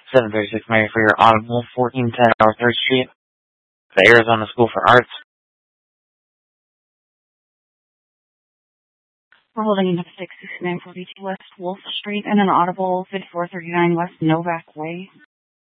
736 Mary for your Audible, 1410 North 3rd Street, the Arizona School for Arts. We're holding 66942 West Wolf Street and an Audible 5439 West Novak Way.